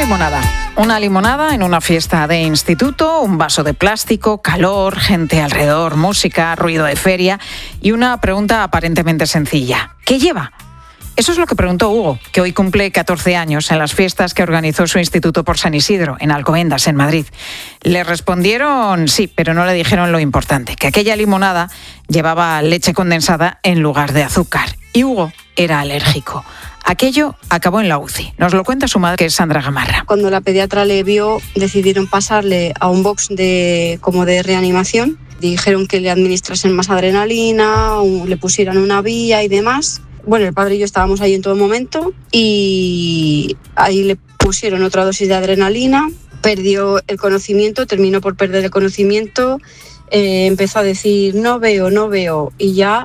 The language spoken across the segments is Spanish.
limonada. Una limonada en una fiesta de instituto, un vaso de plástico, calor, gente alrededor, música, ruido de feria y una pregunta aparentemente sencilla. ¿Qué lleva? Eso es lo que preguntó Hugo, que hoy cumple 14 años en las fiestas que organizó su instituto por San Isidro, en Alcobendas, en Madrid. Le respondieron sí, pero no le dijeron lo importante, que aquella limonada llevaba leche condensada en lugar de azúcar. Y Hugo era alérgico. Aquello acabó en la UCI. Nos lo cuenta su madre, que es Sandra Gamarra. Cuando la pediatra le vio, decidieron pasarle a un box de reanimación. Dijeron que le administrasen más adrenalina, le pusieran una vía y demás. Bueno, el padre y yo estábamos ahí en todo momento y ahí le pusieron otra dosis de adrenalina, perdió el conocimiento, terminó por perder el conocimiento, empezó a decir no veo y ya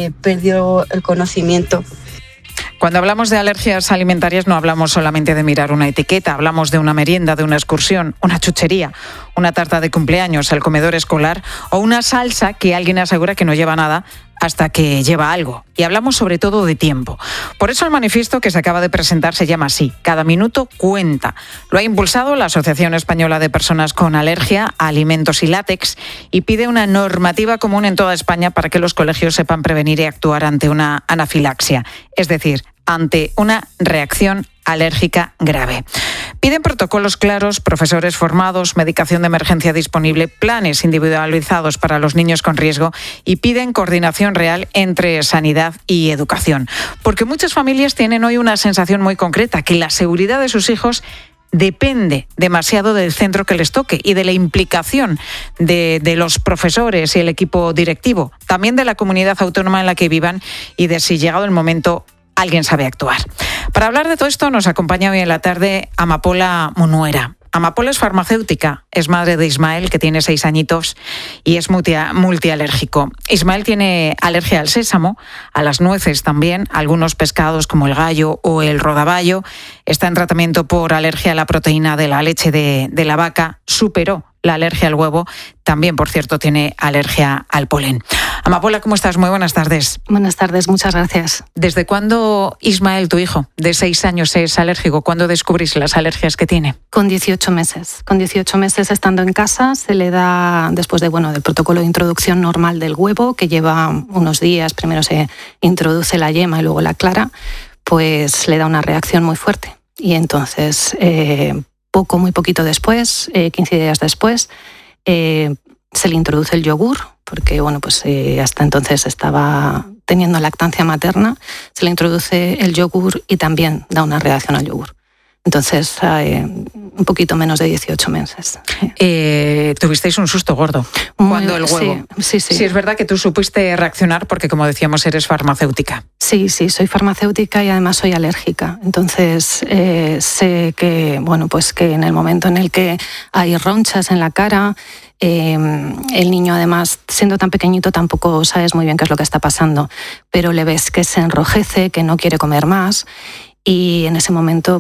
perdió el conocimiento. Cuando hablamos de alergias alimentarias no hablamos solamente de mirar una etiqueta, hablamos de una merienda, de una excursión, una chuchería, una tarta de cumpleaños, el comedor escolar o una salsa que alguien asegura que no lleva nada hasta que lleva algo. Y hablamos sobre todo de tiempo. Por eso el manifiesto que se acaba de presentar se llama así: Cada minuto cuenta. Lo ha impulsado la Asociación Española de Personas con Alergia a Alimentos y Látex y pide una normativa común en toda España para que los colegios sepan prevenir y actuar ante una anafilaxia, es decir, ante una reacción alérgica grave. Piden protocolos claros, profesores formados, medicación de emergencia disponible, planes individualizados para los niños con riesgo y piden coordinación real entre sanidad y educación. Porque muchas familias tienen hoy una sensación muy concreta, que la seguridad de sus hijos depende demasiado del centro que les toque y de la implicación de los profesores y el equipo directivo, también de la comunidad autónoma en la que vivan y de si, llegado el momento, alguien sabe actuar. Para hablar de todo esto nos acompaña hoy en la tarde Amapola Munuera. Amapola es farmacéutica, es madre de Ismael, que tiene 6 añitos y es multialérgico. Ismael tiene alergia al sésamo, a las nueces también, a algunos pescados como el gallo o el rodaballo. Está en tratamiento por alergia a la proteína de la leche de la vaca. Superó la alergia al huevo. También, por cierto, tiene alergia al polen. Amapola, ¿cómo estás? Muy buenas tardes. Buenas tardes, muchas gracias. ¿Desde cuándo Ismael, tu hijo, de 6 años, es alérgico? ¿Cuándo descubrís las alergias que tiene? Con 18 meses. Con 18 meses estando en casa se le da, después del protocolo de introducción normal del huevo, que lleva unos días, primero se introduce la yema y luego la clara, pues le da una reacción muy fuerte. Y entonces, muy poquito después, 15 días después, se le introduce el yogur, porque hasta entonces estaba teniendo lactancia materna, se le introduce el yogur y también da una reacción al yogur. Entonces, un poquito menos de 18 meses. Tuvisteis un susto gordo cuando el huevo. Sí. Sí, es verdad que tú supiste reaccionar porque, como decíamos, eres farmacéutica. Sí, soy farmacéutica y además soy alérgica. Entonces, sé que, que en el momento en el que hay ronchas en la cara, el niño, además, siendo tan pequeñito, tampoco sabes muy bien qué es lo que está pasando, pero le ves que se enrojece, que no quiere comer más. Y en ese momento,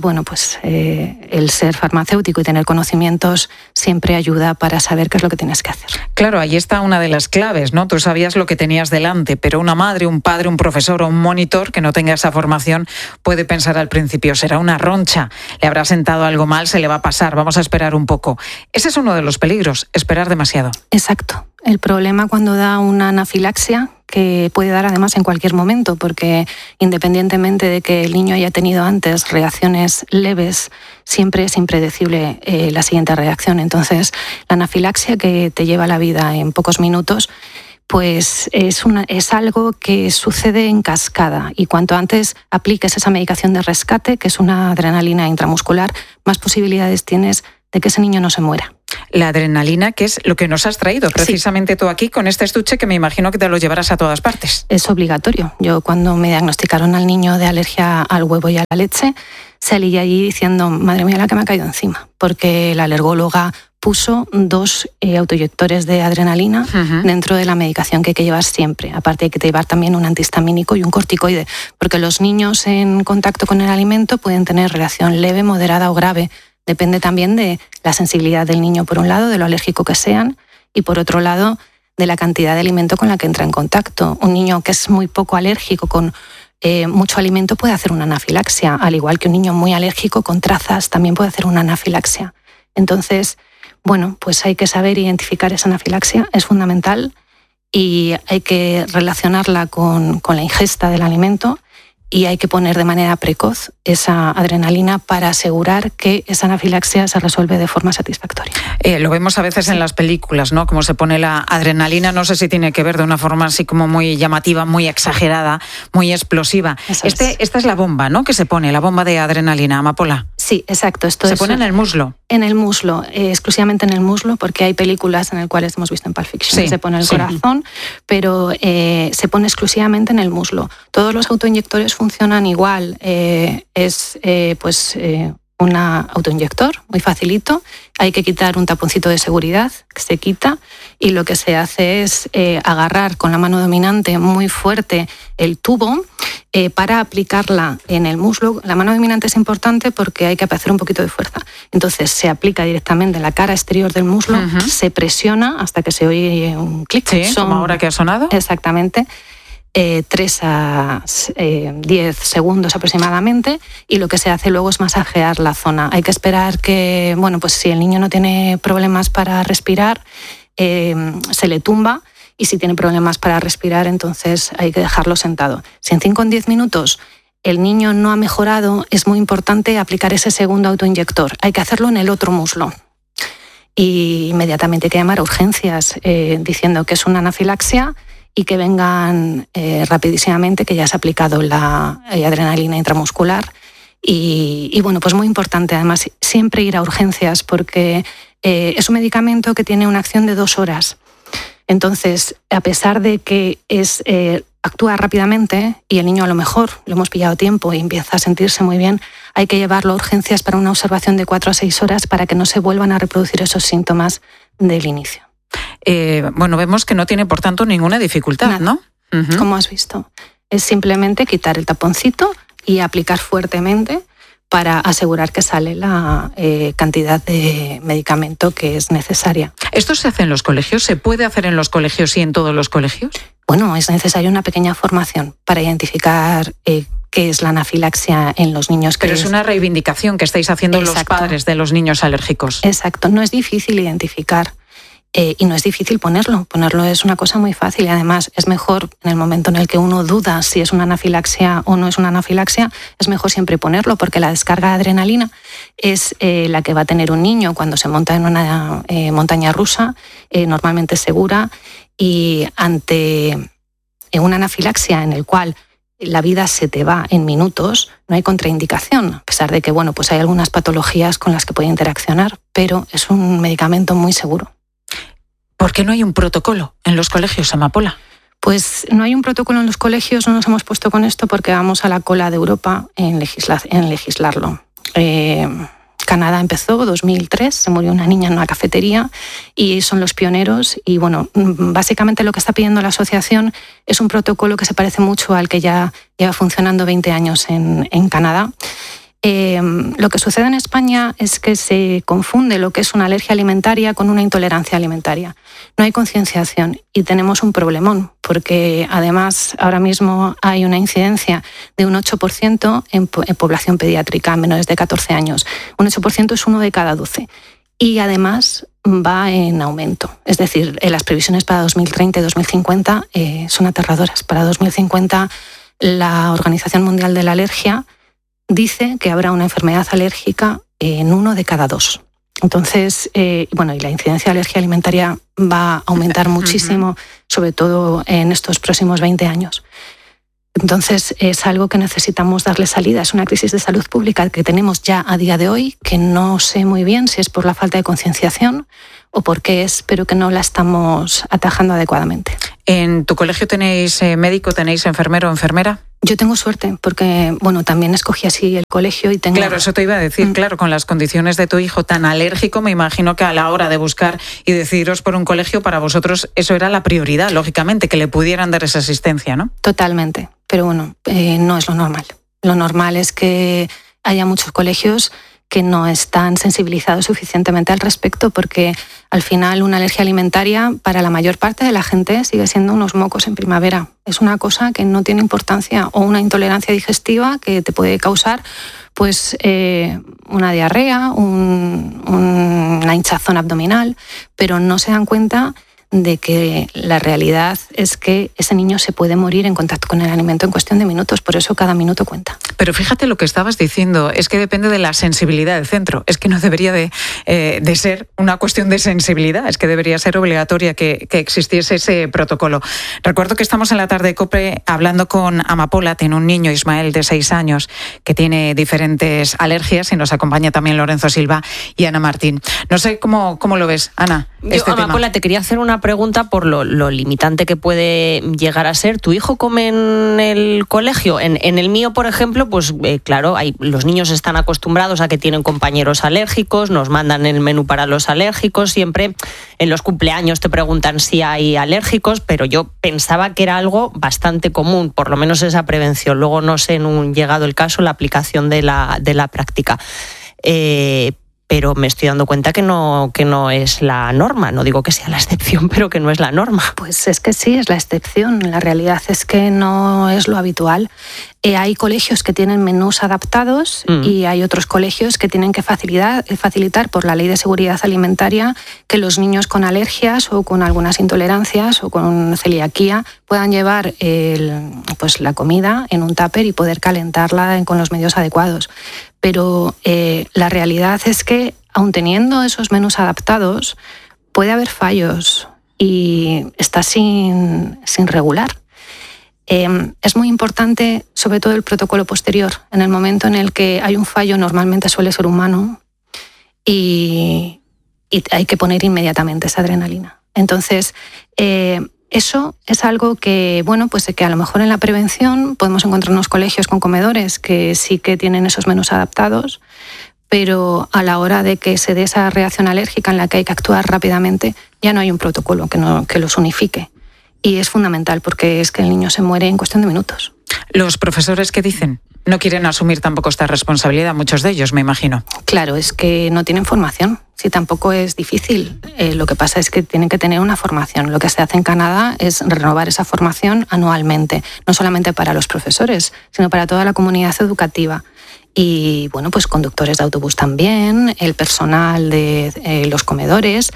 el ser farmacéutico y tener conocimientos siempre ayuda para saber qué es lo que tienes que hacer. Claro, ahí está una de las claves, ¿no? Tú sabías lo que tenías delante, pero una madre, un padre, un profesor o un monitor que no tenga esa formación puede pensar al principio, será una roncha, le habrá sentado algo mal, se le va a pasar, vamos a esperar un poco. Ese es uno de los peligros, esperar demasiado. Exacto. El problema cuando da una anafilaxia, que puede dar además en cualquier momento, porque independientemente de que el niño haya tenido antes reacciones leves, siempre es impredecible la siguiente reacción. Entonces, la anafilaxia, que te lleva la vida en pocos minutos, pues es algo que sucede en cascada, y cuanto antes apliques esa medicación de rescate, que es una adrenalina intramuscular, más posibilidades tienes de que ese niño no se muera. La adrenalina, que es lo que nos has traído precisamente tú aquí con este estuche, que me imagino que te lo llevarás a todas partes. Es obligatorio. Yo, cuando me diagnosticaron al niño de alergia al huevo y a la leche, salí allí diciendo, madre mía, la que me ha caído encima, porque la alergóloga puso 2 autoinyectores de adrenalina dentro de la medicación que hay que llevar siempre. Aparte, hay que llevar también un antihistamínico y un corticoide, porque los niños en contacto con el alimento pueden tener reacción leve, moderada o grave. Depende también de la sensibilidad del niño, por un lado, de lo alérgico que sean, y por otro lado, de la cantidad de alimento con la que entra en contacto. Un niño que es muy poco alérgico, con mucho alimento puede hacer una anafilaxia, al igual que un niño muy alérgico con trazas también puede hacer una anafilaxia. Entonces, bueno, pues hay que saber identificar esa anafilaxia, es fundamental, y hay que relacionarla con la ingesta del alimento, y hay que poner de manera precoz esa adrenalina para asegurar que esa anafilaxia se resuelve de forma satisfactoria. Lo vemos a veces en las películas, ¿no? Como se pone la adrenalina, no sé si tiene que ver de una forma así como muy llamativa, muy exagerada, muy explosiva. Esta es la bomba, ¿no? Que se pone, la bomba de adrenalina, Amapola. Sí, exacto. Se pone en el muslo. En el muslo, exclusivamente en el muslo, porque hay películas en las cuales hemos visto en Pulp Fiction que se pone en el corazón, pero se pone exclusivamente en el muslo. Todos los autoinyectores funcionan igual. Es un autoinyector muy facilito. Hay que quitar un taponcito de seguridad que se quita, y lo que se hace es agarrar con la mano dominante muy fuerte el tubo para aplicarla en el muslo. La mano dominante es importante porque hay que hacer un poquito de fuerza. Entonces se aplica directamente en la cara exterior del muslo, se presiona hasta que se oye un clic. Sí, como ahora que ha sonado. Exactamente. 3 a 10 segundos aproximadamente, y lo que se hace luego es masajear la zona. Hay que esperar que, bueno, pues si el niño no tiene problemas para respirar, se le tumba, y si tiene problemas para respirar, entonces hay que dejarlo sentado. Si en 5 o 10 minutos el niño no ha mejorado, es muy importante aplicar ese segundo autoinyector. Hay que hacerlo en el otro muslo. Y inmediatamente hay que llamar a urgencias diciendo que es una anafilaxia, y que vengan rapidísimamente, que ya se ha aplicado la adrenalina intramuscular. Y bueno, pues muy importante además siempre ir a urgencias, porque es un medicamento que tiene una acción de 2 horas. Entonces, a pesar de que actúa rápidamente y el niño a lo mejor lo hemos pillado a tiempo y empieza a sentirse muy bien, hay que llevarlo a urgencias para una observación de 4 a 6 horas para que no se vuelvan a reproducir esos síntomas del inicio. Bueno, vemos que no tiene, por tanto, ninguna dificultad, ¿no? Como has visto. Es simplemente quitar el taponcito y aplicar fuertemente para asegurar que sale la cantidad de medicamento que es necesaria. ¿Esto se hace en los colegios? ¿Se puede hacer en los colegios y en todos los colegios? Bueno, es necesaria una pequeña formación para identificar qué es la anafilaxia en los niños. Pero es una reivindicación que estáis haciendo los padres de los niños alérgicos. Exacto, no es difícil identificar. Y no es difícil ponerlo. Ponerlo es una cosa muy fácil, y además es mejor en el momento en el que uno duda si es una anafilaxia o no es una anafilaxia, es mejor siempre ponerlo, porque la descarga de adrenalina es la que va a tener un niño cuando se monta en una montaña rusa, normalmente segura, y ante una anafilaxia en el cual la vida se te va en minutos, no hay contraindicación, a pesar de que bueno, pues hay algunas patologías con las que puede interaccionar, pero es un medicamento muy seguro. ¿Por qué no hay un protocolo en los colegios, Amapola? Pues no hay un protocolo en los colegios, no nos hemos puesto con esto porque vamos a la cola de Europa en legislarlo. Canadá empezó, 2003, se murió una niña en una cafetería y son los pioneros. Y bueno, básicamente lo que está pidiendo la asociación es un protocolo que se parece mucho al que ya lleva funcionando 20 años en Canadá. Lo que sucede en España es que se confunde lo que es una alergia alimentaria con una intolerancia alimentaria. No hay concienciación y tenemos un problemón, porque además ahora mismo hay una incidencia de un 8% en población pediátrica, menores de 14 años. Un 8% es 1 de cada 12. Y además va en aumento. Es decir, las previsiones para 2030 y 2050 son aterradoras. Para 2050 la Organización Mundial de la Alergia dice que habrá una enfermedad alérgica en 1 de cada 2. Entonces, bueno, y la incidencia de alergia alimentaria va a aumentar muchísimo, sobre todo en estos próximos 20 años. Entonces, es algo que necesitamos darle salida. Es una crisis de salud pública que tenemos ya a día de hoy, que no sé muy bien si es por la falta de concienciación o por qué es, pero que no la estamos atajando adecuadamente. ¿En tu colegio tenéis médico, tenéis enfermero o enfermera? Yo tengo suerte porque, bueno, también escogí así el colegio y tengo... Claro, eso te iba a decir, claro, con las condiciones de tu hijo tan alérgico, me imagino que a la hora de buscar y decidiros por un colegio, para vosotros eso era la prioridad, lógicamente, que le pudieran dar esa asistencia, ¿no? Totalmente, pero bueno, no es lo normal. Lo normal es que haya muchos colegios que no están sensibilizados suficientemente al respecto, porque al final una alergia alimentaria para la mayor parte de la gente sigue siendo unos mocos en primavera. Es una cosa que no tiene importancia, o una intolerancia digestiva que te puede causar pues una diarrea, una hinchazón abdominal, pero no se dan cuenta de que la realidad es que ese niño se puede morir en contacto con el alimento en cuestión de minutos, por eso cada minuto cuenta. Pero fíjate lo que estabas diciendo, es que depende de la sensibilidad del centro, es que no debería de ser una cuestión de sensibilidad, es que debería ser obligatoria que existiese ese protocolo. Recuerdo que estamos en la tarde de COPE hablando con Amapola, tiene un niño, Ismael, de 6 años, que tiene diferentes alergias, y nos acompaña también Lorenzo Silva y Ana Martín. No sé cómo lo ves, Ana. Yo, Amapola, te quería hacer una pregunta por lo limitante que puede llegar a ser. ¿Tu hijo come en el colegio? En el mío, por ejemplo, pues claro, los niños están acostumbrados a que tienen compañeros alérgicos, nos mandan el menú para los alérgicos, siempre en los cumpleaños te preguntan si hay alérgicos, pero yo pensaba que era algo bastante común, por lo menos esa prevención. Luego no sé, en un llegado el caso, la aplicación de la práctica. Pero me estoy dando cuenta que no es la norma. No digo que sea la excepción, pero que no es la norma. Pues es que sí, es la excepción. La realidad es que no es lo habitual. Hay colegios que tienen menús adaptados y hay otros colegios que tienen que facilitar por la Ley de Seguridad Alimentaria que los niños con alergias o con algunas intolerancias o con celiaquía puedan llevar la comida en un tupper y poder calentarla con los medios adecuados. Pero la realidad es que, aun teniendo esos menús adaptados, puede haber fallos y está sin regular. Es muy importante, sobre todo el protocolo posterior. En el momento en el que hay un fallo, normalmente suele ser humano y hay que poner inmediatamente esa adrenalina. Entonces, eso es algo que, que a lo mejor en la prevención podemos encontrarnos colegios con comedores que sí que tienen esos menús adaptados, pero a la hora de que se dé esa reacción alérgica en la que hay que actuar rápidamente, ya no hay un protocolo que los unifique. Y es fundamental porque es que el niño se muere en cuestión de minutos. ¿Los profesores qué dicen? No quieren asumir tampoco esta responsabilidad, muchos de ellos, me imagino. Claro, es que no tienen formación. Sí, tampoco es difícil. Lo que pasa es que tienen que tener una formación. Lo que se hace en Canadá es renovar esa formación anualmente, no solamente para los profesores, sino para toda la comunidad educativa. Y conductores de autobús también, el personal de los comedores.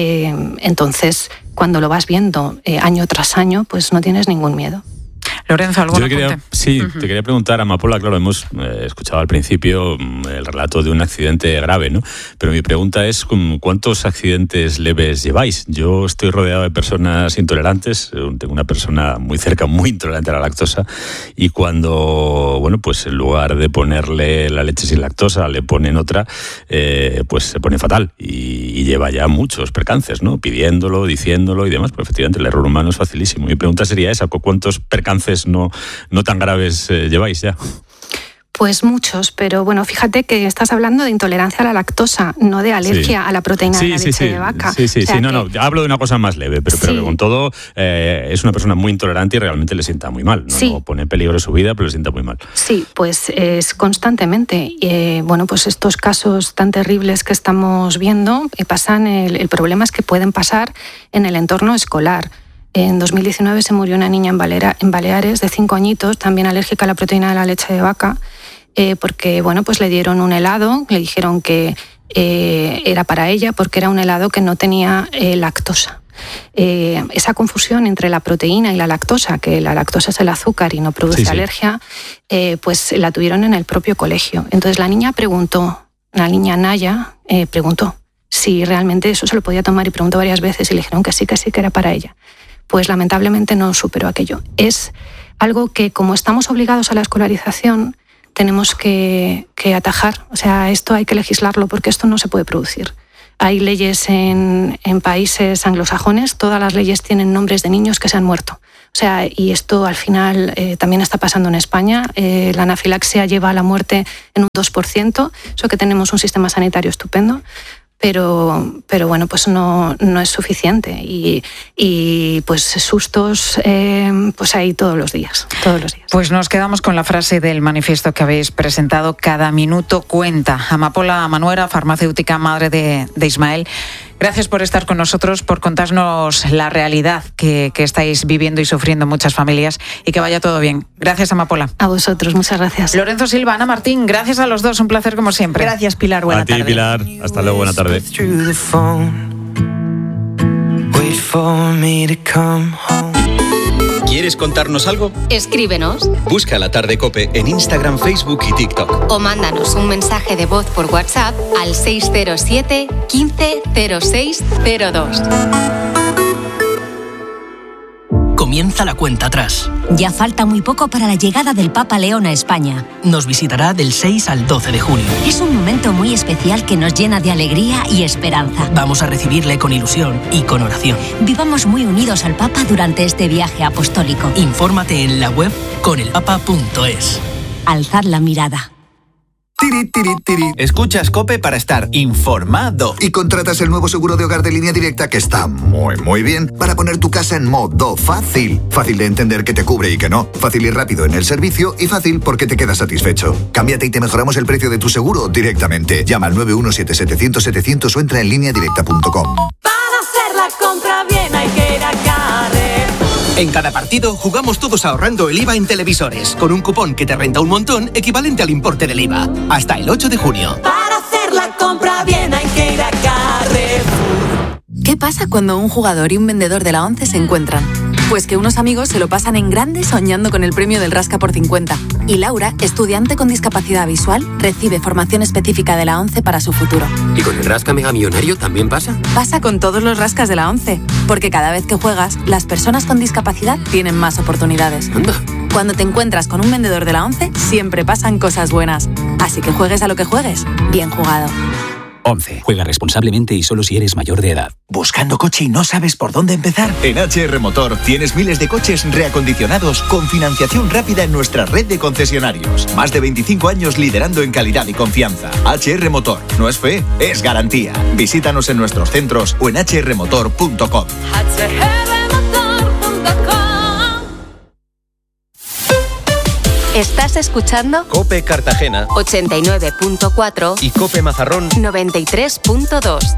Entonces, cuando lo vas viendo año tras año, pues no tienes ningún miedo. Lorenzo, ¿algún apunte? Te quería preguntar, Amapola, claro, hemos escuchado al principio el relato de un accidente grave, ¿no? Pero mi pregunta es, ¿cuántos accidentes leves lleváis? Yo estoy rodeado de personas intolerantes, tengo una persona muy cerca, muy intolerante a la lactosa, y cuando, en lugar de ponerle la leche sin lactosa, le ponen otra, pues se pone fatal, y lleva ya muchos percances, ¿no? Pidiéndolo, diciéndolo y demás, pues efectivamente el error humano es facilísimo. Mi pregunta sería esa, ¿cuántos percances no tan graves lleváis ya? Pues muchos, pero fíjate que estás hablando de intolerancia a la lactosa, no de alergia a la proteína de la leche de vaca. Hablo de una cosa más leve, pero que con todo es una persona muy intolerante y realmente le sienta muy mal. No pone en peligro su vida, pero le sienta muy mal. Sí, pues es constantemente. Estos casos tan terribles que estamos viendo pasan, el problema es que pueden pasar en el entorno escolar. En 2019 se murió una niña en Baleares de 5 añitos, también alérgica a la proteína de la leche de vaca, porque le dieron un helado, le dijeron que era para ella porque era un helado que no tenía lactosa. Esa confusión entre la proteína y la lactosa, que la lactosa es el azúcar y no produce alergia, pues la tuvieron en el propio colegio. Entonces la niña Naya preguntó si realmente eso se lo podía tomar y preguntó varias veces y le dijeron que sí, que era para ella. Pues lamentablemente no superó aquello. Es algo que, como estamos obligados a la escolarización, tenemos que atajar. O sea, esto hay que legislarlo porque esto no se puede producir. Hay leyes en países anglosajones, todas las leyes tienen nombres de niños que se han muerto. O sea, y esto al final también está pasando en España. La anafilaxia lleva a la muerte en un 2%, eso que tenemos un sistema sanitario estupendo. pero bueno, pues no es suficiente y pues sustos pues hay todos los días. Pues nos quedamos con la frase del manifiesto que habéis presentado: cada minuto cuenta. Amapola Manuera, farmacéutica, madre de Ismael, gracias por estar con nosotros, por contarnos la realidad que estáis viviendo y sufriendo muchas familias, y que vaya todo bien. Gracias, Amapola. A vosotros, muchas gracias. Lorenzo Silva, Ana Martín, gracias a los dos, un placer como siempre. Gracias, Pilar, buena tarde. A ti, Pilar, hasta luego, buena tarde. ¿Quieres contarnos algo? Escríbenos. Busca La Tarde COPE en Instagram, Facebook y TikTok. O mándanos un mensaje de voz por WhatsApp al 607 15 06 02. Comienza la cuenta atrás. Ya falta muy poco para la llegada del Papa León a España. Nos visitará del 6 al 12 de junio. Es un momento muy especial que nos llena de alegría y esperanza. Vamos a recibirle con ilusión y con oración. Vivamos muy unidos al Papa durante este viaje apostólico. Infórmate en la web conelpapa.es. Alzad la mirada. Tiri, tiri, tiri. Escuchas COPE para estar informado. Y contratas el nuevo seguro de hogar de Línea Directa, que está muy bien, para poner tu casa en modo fácil. Fácil de entender que te cubre y que no. Fácil y rápido en el servicio, y fácil porque te quedas satisfecho. Cámbiate y te mejoramos el precio de tu seguro directamente. Llama al 917-700-700 o entra en lineadirecta.com. Para hacer la compra bien hay que ir a Carrefour. En cada partido jugamos todos ahorrando el IVA en televisores, con un cupón que te renta un montón equivalente al importe del IVA. Hasta el 8 de junio. Para hacer la compra bien hay que ir a Carrefour. ¿Qué pasa cuando un jugador y un vendedor de la ONCE se encuentran? Pues que unos amigos se lo pasan en grande soñando con el premio del Rasca por 50. Y Laura, estudiante con discapacidad visual, recibe formación específica de la ONCE para su futuro. ¿Y con el Rasca Mega Millonario también pasa? Pasa con todos los rascas de la ONCE, porque cada vez que juegas, las personas con discapacidad tienen más oportunidades. Anda. Cuando te encuentras con un vendedor de la ONCE, siempre pasan cosas buenas. Así que juegues a lo que juegues, bien jugado. 11. Juega responsablemente y solo si eres mayor de edad. ¿Buscando coche y no sabes por dónde empezar? En HR Motor tienes miles de coches reacondicionados con financiación rápida en nuestra red de concesionarios. Más de 25 años liderando en calidad y confianza. HR Motor. No es fe, es garantía. Visítanos en nuestros centros o en hrmotor.com. ¿Estás escuchando? COPE Cartagena 89.4 y COPE Mazarrón 93.2.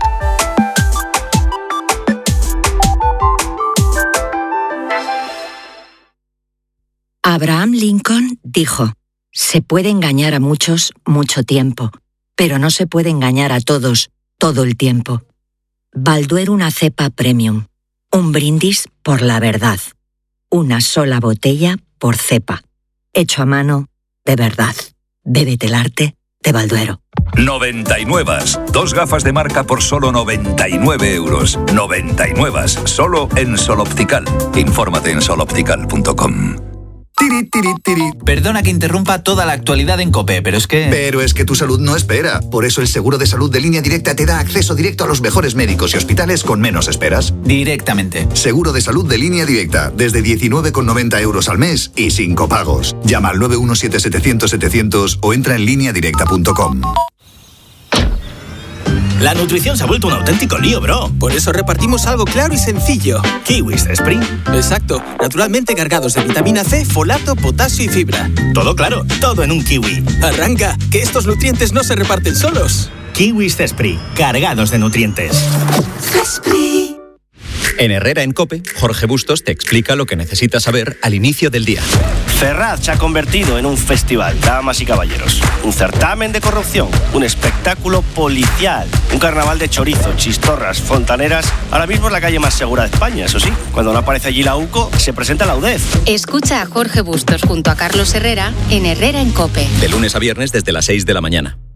Abraham Lincoln dijo: se puede engañar a muchos mucho tiempo, pero no se puede engañar a todos todo el tiempo. Balduer, una cepa premium. Un brindis por la verdad. Una sola botella por cepa. Hecho a mano, de verdad. Bébete el arte de Balduero. 99. 2 gafas de marca por solo 99 euros. 99. Solo en Sol Optical. Infórmate en soloptical.com. Tiri, tiri, tiri. Perdona que interrumpa toda la actualidad en COPE, pero es que tu salud no espera. Por eso el seguro de salud de Línea Directa te da acceso directo a los mejores médicos y hospitales con menos esperas. Directamente. Seguro de salud de Línea Directa, desde 19,90 euros al mes y sin copagos. Llama al 917-700-700 o entra en lineadirecta.com. La nutrición se ha vuelto un auténtico lío, bro. Por eso repartimos algo claro y sencillo. Kiwis Spring. Exacto. Naturalmente cargados de vitamina C, folato, potasio y fibra. Todo claro, todo en un kiwi. Arranca, que estos nutrientes no se reparten solos. Kiwis Spring. Cargados de nutrientes. Esprit. En Herrera en COPE, Jorge Bustos te explica lo que necesitas saber al inicio del día. Ferraz se ha convertido en un festival, damas y caballeros. Un certamen de corrupción, un espectáculo policial, un carnaval de chorizo, chistorras, fontaneras. Ahora mismo es la calle más segura de España, eso sí. Cuando no aparece allí la UCO, se presenta la UDEF. Escucha a Jorge Bustos junto a Carlos Herrera en Herrera en COPE. De lunes a viernes desde las 6 de la mañana.